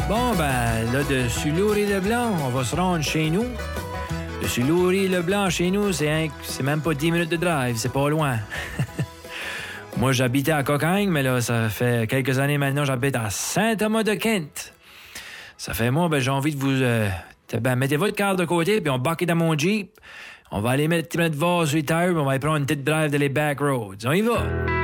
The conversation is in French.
Bon, ben, là, de Suloury-le-Blanc, on va se rendre chez nous. De Suloury-le-Blanc, chez nous, c'est même pas 10 minutes de drive, c'est pas loin. Moi, j'habitais à Cocagne, mais là, ça fait quelques années maintenant, j'habite à Saint-Thomas-de-Kent. Ça fait moi, ben, j'ai envie de vous... mettez votre carte de côté, puis on back dans mon Jeep. On va aller mettre vase sur les tires, puis on va aller prendre une petite drive de les back roads. On y va!